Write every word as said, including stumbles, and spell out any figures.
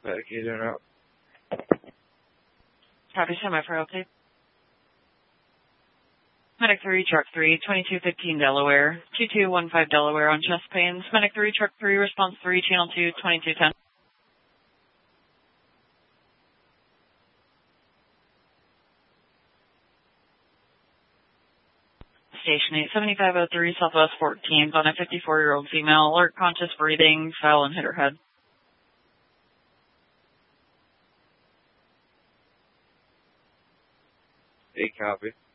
Medicated or not? Copy, semi for update. Medic three, Truck three, twenty-two fifteen Delaware, two two one five Delaware on chest pains. Medic three, Truck three, response three, channel two, twenty-two ten. Station eight seventy-five oh three, Southwest fourteenth, on a fifty-four-year-old female, alert, conscious, breathing, fell and hit her head. A copy.